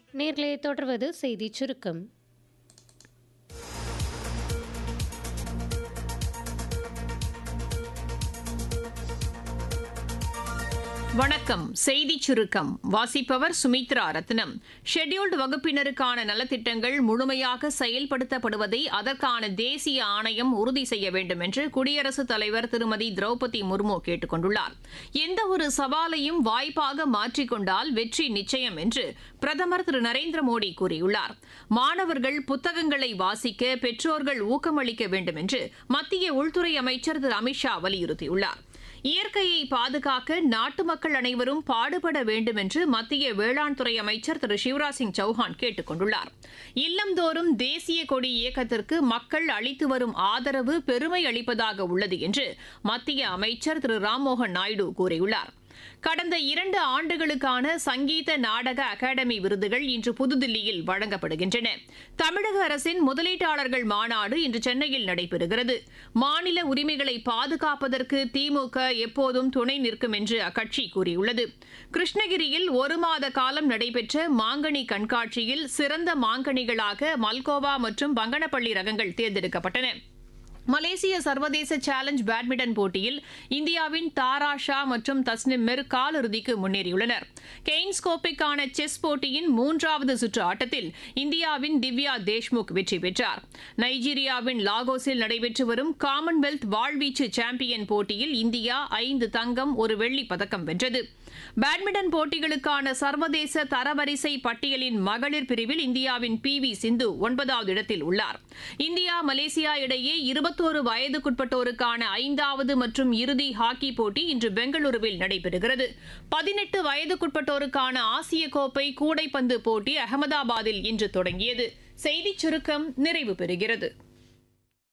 நேர்களே தொடர்வது செய்திச் சுருக்கம். வணக்கம். செய்திச் சுருக்கம் வாசிப்பவர் சுமித்ரா ரத்னம். ஷெட்யூல்டு வகுப்பினருக்கான நலத்திட்டங்கள் முழுமையாக செயல்படுத்தப்படுவதை அதற்கான தேசிய ஆணையம் உறுதி செய்ய வேண்டும் என்று குடியரசுத் தலைவர் திருமதி திரௌபதி முர்மு கேட்டுக் கொண்டுள்ளார். எந்தவொரு சவாலையும் வாய்ப்பாக மாற்றிக்கொண்டால் வெற்றி நிச்சயம் என்று பிரதமர் திரு நரேந்திர மோடி கூறியுள்ளார். மாணவர்கள் புத்தகங்களை வாசிக்க பெற்றோர்கள் ஊக்கமளிக்க வேண்டும் என்று மத்திய உள்துறை அமைச்சர் திரு அமித்ஷா வலியுறுத்தியுள்ளார். இயற்கையை பாதுகாக்க நாட்டு மக்கள் அனைவரும் பாடுபட வேண்டும் என்று மத்திய வேளாண் துறை அமைச்சர் திரு சிவராஜ் சிங் சௌஹான் கேட்டுக் கொண்டுள்ளார். இல்லந்தோறும் தேசிய கொடி இயக்கத்திற்கு மக்கள் அளித்து வரும் ஆதரவு பெருமை அளிப்பதாக உள்ளது என்று மத்திய அமைச்சர் திரு ராம்மோகன் நாயுடு கூறியுள்ளார். கடந்த 2 ஆண்டுகளுக்கான சங்கீத நாடக அகாடமி விருதுகள் இன்று புதுதில்லியில் வழங்கப்படுகின்றன. தமிழக அரசின் முதலீட்டாளர்கள் மாநாடு இன்று சென்னையில் நடைபெறுகிறது. மாநில உரிமைகளை பாதுகாப்பதற்கு திமுக எப்போதும் துணை நிற்கும் என்று அக்கட்சி கூறியுள்ளது. கிருஷ்ணகிரியில் 1 மாத காலம் நடைபெற்ற மாங்கனி கண்காட்சியில் சிறந்த மாங்கனிகளாக மல்கோவா மற்றும் பங்கனப்பள்ளி ரகங்கள் தேர்ந்தெடுக்கப்பட்டன. மலேசிய சர்வதேச சேலஞ்ச் பேட்மிண்டன் போட்டியில் இந்தியாவின் தாரா ஷா மற்றும் தஸ்னிம் மிர் காலிறுதிக்கு முன்னேறியுள்ளனர். கெய்ன்ஸ் கோப்பைக்கான செஸ் போட்டியின் 3வது சுற்று ஆட்டத்தில் இந்தியாவின் திவ்யா தேஷ்முக் வெற்றி பெற்றார். நைஜீரியாவின் லாகோஸில் நடைபெற்று வரும் காமன்வெல்த் வாழ்வீச்சு சாம்பியன் போட்டியில் இந்தியா 5 தங்கம் 1 வெள்ளிப் பதக்கம் வென்றது. பேட்மிண்டன் போட்டிகளுக்கான சர்வதேச தரவரிசை பட்டியலின் மகளிர் பிரிவில் இந்தியாவின் PV சிந்து 9வது இடத்தில் உள்ளார். இந்தியா மலேசியா இடையே 21 வயதுக்குட்பட்டோருக்கான 5வது மற்றும் இறுதி ஹாக்கி போட்டி இன்று பெங்களூருவில் நடைபெறுகிறது. 18 வயதுக்குட்பட்டோருக்கான ஆசிய கோப்பை கூடைப்பந்து போட்டி அகமதாபாத்தில் இன்று தொடங்கியது. செய்திச் சுருக்கம் நிறைவு பெறுகிறது.